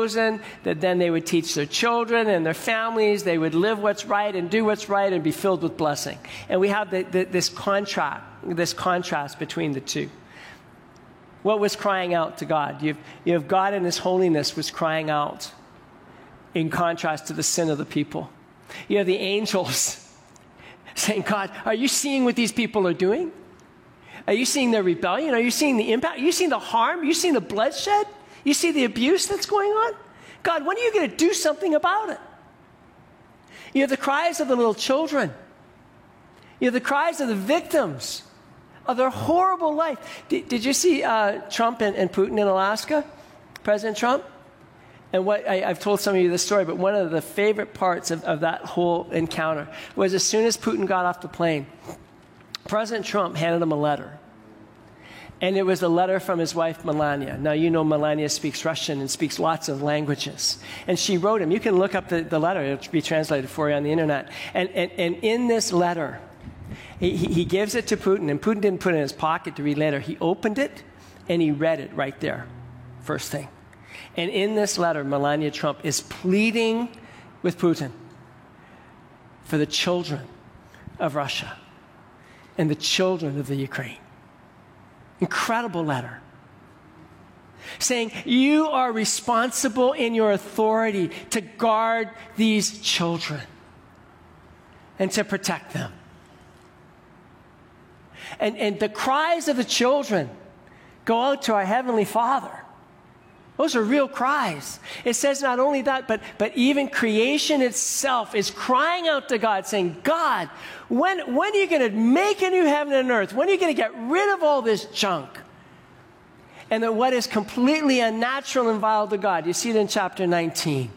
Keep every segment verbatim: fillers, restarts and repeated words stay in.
chosen, that then they would teach their children and their families. They would live what's right and do what's right and be filled with blessing. And we have the, the, this contrast, this contrast between the two. What was crying out to God? You have, you have God in his holiness was crying out in contrast to the sin of the people. You have the angels saying, God, are you seeing what these people are doing? Are you seeing their rebellion? Are you seeing the impact? Are you seeing the harm? Are you seeing the bloodshed? You see the abuse that's going on? God, when are you going to do something about it? You have the cries of the little children. You have the cries of the victims of their horrible life. Did, did you see uh, Trump and, and Putin in Alaska? President Trump? And what I, I've told some of you this story, but one of the favorite parts of, of that whole encounter was as soon as Putin got off the plane, President Trump handed him a letter. And it was a letter from his wife, Melania. Now, you know Melania speaks Russian and speaks lots of languages. And she wrote him. You can look up the, the letter. It'll be translated for you on the internet. And, and, and in this letter, he, he gives it to Putin. And Putin didn't put it in his pocket to read later. He opened it, and he read it right there, first thing. And in this letter, Melania Trump is pleading with Putin for the children of Russia and the children of the Ukraine. Incredible letter. Saying, you are responsible in your authority to guard these children and to protect them. And, and the cries of the children go out to our Heavenly Father. Those are real cries. It says not only that, but, but even creation itself is crying out to God, saying, God, when, when are you going to make a new heaven and earth? When are you going to get rid of all this junk? And that what is completely unnatural and vile to God, you see it in chapter nineteen,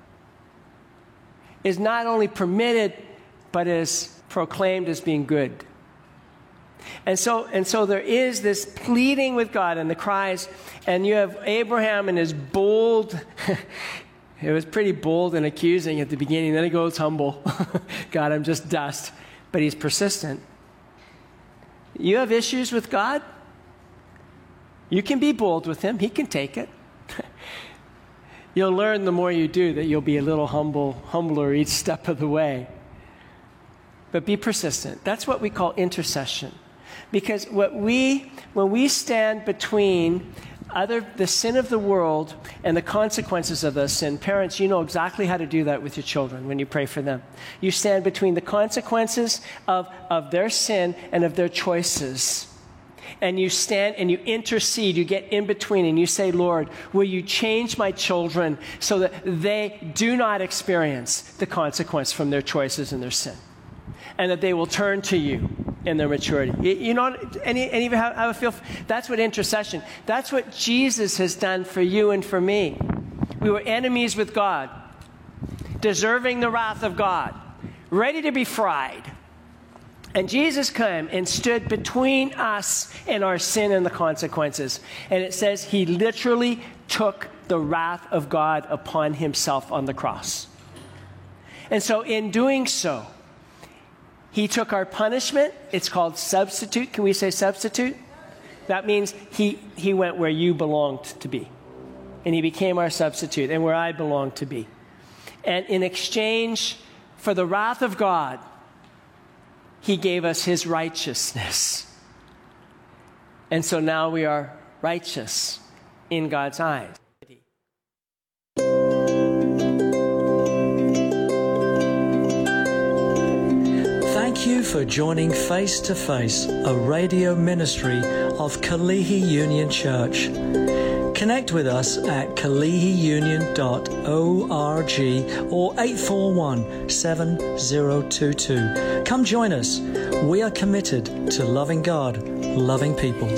is not only permitted, but is proclaimed as being good. And so, and so there is this pleading with God and the cries, and you have Abraham and his bold, it was pretty bold and accusing at the beginning, then he goes humble. God, I'm just dust. But he's persistent. You have issues with God? You can be bold with him. He can take it. You'll learn the more you do that you'll be a little humble, humbler each step of the way. But be persistent. That's what we call intercession. Because what we, when we stand between other, the sin of the world and the consequences of the sin, parents, you know exactly how to do that with your children when you pray for them. You stand between the consequences of, of their sin and of their choices. And you stand and you intercede, you get in between and you say, Lord, will you change my children so that they do not experience the consequence from their choices and their sin? And that they will turn to you in their maturity. You know, any, any of you have, have a feel? That's what intercession, that's what Jesus has done for you and for me. We were enemies with God, deserving the wrath of God, ready to be fried. And Jesus came and stood between us and our sin and the consequences. And it says he literally took the wrath of God upon himself on the cross. And so in doing so, he took our punishment. It's called substitute. Can we say substitute? That means he, he went where you belonged to be. And he became our substitute and where I belonged to be. And in exchange for the wrath of God, he gave us his righteousness. And so now we are righteous in God's eyes. Thank you for joining Face to Face, a radio ministry of Kalihi Union Church. Connect with us at kalihi union dot org or eight four one, seven zero two two. Come join us. We are committed to loving God, loving people.